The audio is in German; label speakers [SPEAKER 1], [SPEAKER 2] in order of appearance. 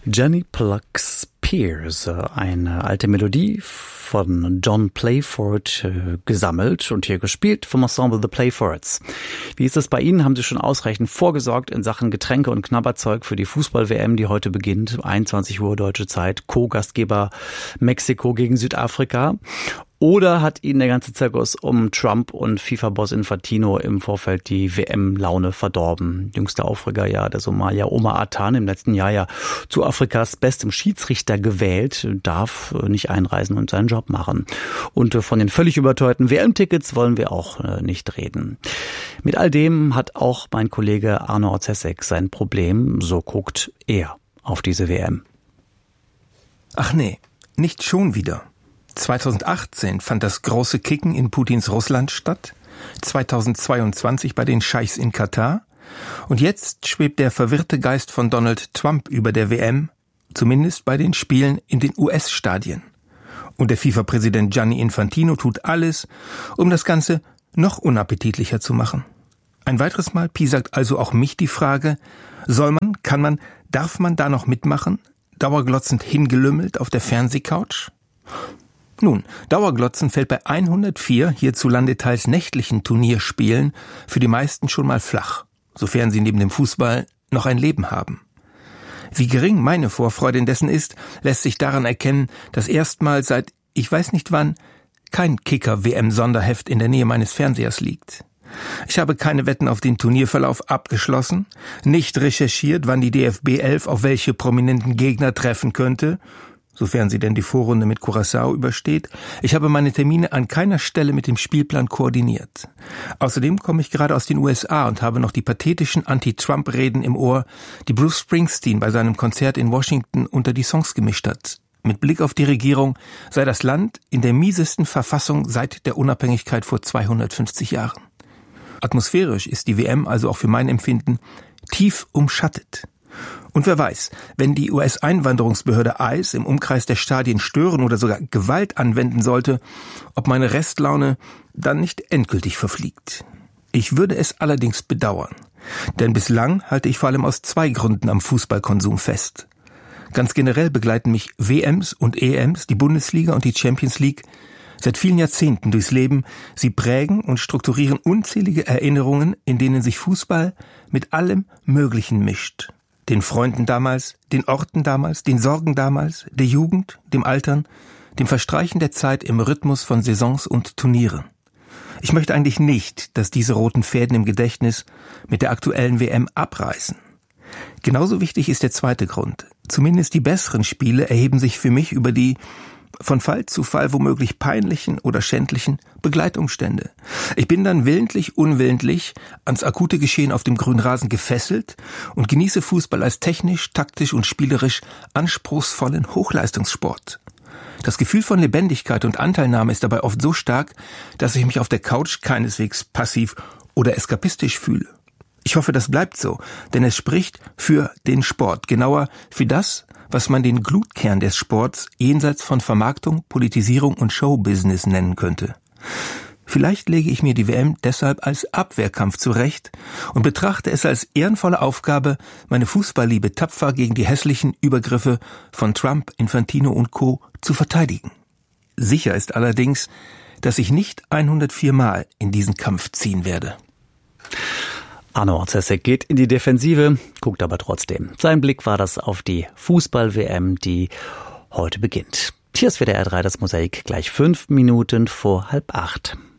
[SPEAKER 1] Jenny Plucks Peers, eine alte Melodie von John Playford gesammelt und hier gespielt vom Ensemble The Playfords. Wie ist es bei Ihnen? Haben Sie schon ausreichend vorgesorgt in Sachen Getränke und Knabberzeug für die Fußball-WM, die heute beginnt, 21 Uhr deutsche Zeit, Co-Gastgeber Mexiko gegen Südafrika? Oder hat Ihnen der ganze Zirkus um Trump und FIFA-Boss Infantino im Vorfeld die WM-Laune verdorben? Jüngster Aufreger, ja, der Somalier Omar Atan, im letzten Jahr ja zu Afrikas bestem Schiedsrichter gewählt, darf nicht einreisen und seinen Job machen. Und von den völlig überteuerten WM-Tickets wollen wir auch nicht reden. Mit all dem hat auch mein Kollege Arno Orzesek sein Problem. So guckt er auf diese WM.
[SPEAKER 2] Ach nee, nicht schon wieder. 2018 fand das große Kicken in Putins Russland statt, 2022 bei den Scheichs in Katar und jetzt schwebt der verwirrte Geist von Donald Trump über der WM, zumindest bei den Spielen in den US-Stadien. Und der FIFA-Präsident Gianni Infantino tut alles, um das Ganze noch unappetitlicher zu machen. Ein weiteres Mal piesackt also auch mich die Frage, soll man, kann man, darf man da noch mitmachen, dauerglotzend hingelümmelt auf der Fernsehcouch? Nun, Dauerglotzen fällt bei 104 hierzulande teils nächtlichen Turnierspielen für die meisten schon mal flach, sofern sie neben dem Fußball noch ein Leben haben. Wie gering meine Vorfreude indessen ist, lässt sich daran erkennen, dass erstmals seit ich weiß nicht wann kein Kicker-WM-Sonderheft in der Nähe meines Fernsehers liegt. Ich habe keine Wetten auf den Turnierverlauf abgeschlossen, nicht recherchiert, wann die DFB 11 auf welche prominenten Gegner treffen könnte, sofern sie denn die Vorrunde mit Curaçao übersteht. Ich habe meine Termine an keiner Stelle mit dem Spielplan koordiniert. Außerdem komme ich gerade aus den USA und habe noch die pathetischen Anti-Trump-Reden im Ohr, die Bruce Springsteen bei seinem Konzert in Washington unter die Songs gemischt hat. Mit Blick auf die Regierung sei das Land in der miesesten Verfassung seit der Unabhängigkeit vor 250 Jahren. Atmosphärisch ist die WM also auch für mein Empfinden tief umschattet. Und wer weiß, wenn die US-Einwanderungsbehörde ICE im Umkreis der Stadien stören oder sogar Gewalt anwenden sollte, ob meine Restlaune dann nicht endgültig verfliegt. Ich würde es allerdings bedauern, denn bislang halte ich vor allem aus zwei Gründen am Fußballkonsum fest. Ganz generell begleiten mich WMs und EMs, die Bundesliga und die Champions League, seit vielen Jahrzehnten durchs Leben. Sie prägen und strukturieren unzählige Erinnerungen, in denen sich Fußball mit allem Möglichen mischt. Den Freunden damals, den Orten damals, den Sorgen damals, der Jugend, dem Altern, dem Verstreichen der Zeit im Rhythmus von Saisons und Turnieren. Ich möchte eigentlich nicht, dass diese roten Fäden im Gedächtnis mit der aktuellen WM abreißen. Genauso wichtig ist der zweite Grund. Zumindest die besseren Spiele erheben sich für mich über die von Fall zu Fall womöglich peinlichen oder schändlichen Begleitumstände. Ich bin dann willentlich, unwillentlich ans akute Geschehen auf dem grünen Rasen gefesselt und genieße Fußball als technisch, taktisch und spielerisch anspruchsvollen Hochleistungssport. Das Gefühl von Lebendigkeit und Anteilnahme ist dabei oft so stark, dass ich mich auf der Couch keineswegs passiv oder eskapistisch fühle. Ich hoffe, das bleibt so, denn es spricht für den Sport, genauer für das, was man den Glutkern des Sports jenseits von Vermarktung, Politisierung und Showbusiness nennen könnte. Vielleicht lege ich mir die WM deshalb als Abwehrkampf zurecht und betrachte es als ehrenvolle Aufgabe, meine Fußballliebe tapfer gegen die hässlichen Übergriffe von Trump, Infantino und Co. zu verteidigen. Sicher ist allerdings, dass ich nicht 104 Mal in diesen Kampf ziehen werde.
[SPEAKER 1] Arno Orzesek geht in die Defensive, guckt aber trotzdem. Sein Blick war das auf die Fußball-WM, die heute beginnt. Hier ist WDR 3 das Mosaik, gleich 5 Minuten vor 7:30.